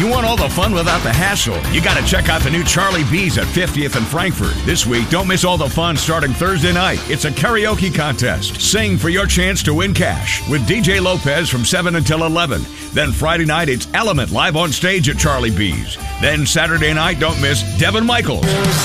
You want all the fun without the hassle? You got to check out the new Charlie B's at 50th and Frankfurt. This week, don't miss all the fun starting Thursday night. It's a karaoke contest. Sing for your chance to win cash with DJ Lopez from 7 until 11. Then Friday night, it's Element live on stage at Charlie B's. Then Saturday night, don't miss Devin Michaels.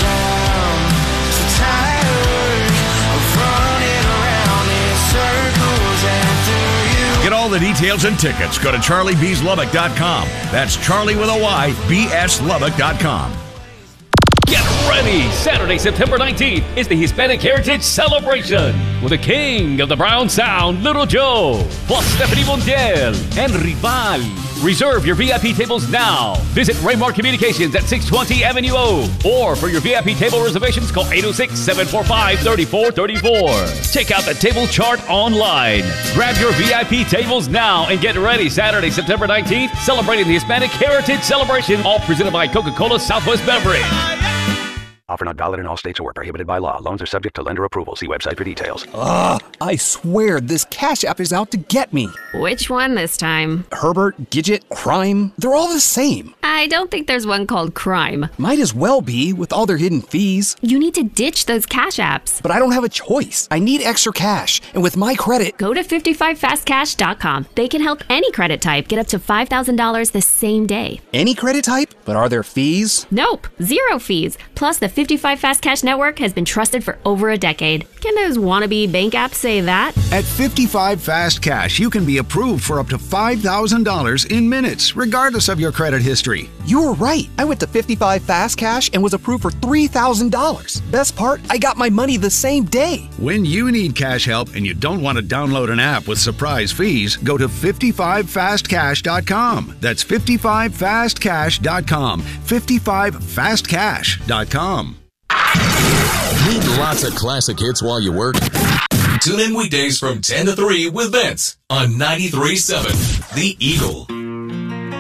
Get all the details and tickets. Go to charliebslubbock.com. That's Charlie with a Y, bslubbock.com. Get ready! Saturday, September 19th is the Hispanic Heritage Celebration with the king of the Brown Sound, Little Joe, plus Stephanie Montiel and Rival. Reserve your VIP tables now. Visit Raymar Communications at 620 Avenue O. Or for your VIP table reservations, call 806-745-3434. Check out the table chart online. Grab your VIP tables now and get ready Saturday, September 19th, celebrating the Hispanic Heritage Celebration, all presented by Coca-Cola Southwest Beverage. Offer not valid in all states or prohibited by law. Loans are subject to lender approval. See website for details. I swear this Cash App is out to get me. Which one this time? Herbert, Gidget, Crime, they're all the same. I don't think there's one called Crime. Might as well be with all their hidden fees. You need to ditch those Cash Apps. But I don't have a choice. I need extra cash. And with my credit... Go to 55fastcash.com. They can help any credit type get up to $5,000 the same day. Any credit type? But are there fees? Nope. 0 fees. Plus, the 55 Fast Cash network has been trusted for over a decade. Can those wannabe bank apps say that? At 55 Fast Cash, you can be approved for up to $5,000 in minutes, regardless of your credit history. You were right. I went to 55 Fast Cash and was approved for $3,000. Best part, I got my money the same day. When you need cash help and you don't want to download an app with surprise fees, go to 55fastcash.com. That's 55fastcash.com. 55fastcash.com. Need lots of classic hits while you work? Tune in weekdays from 10 to 3 with Vince on 93.7 The Eagle.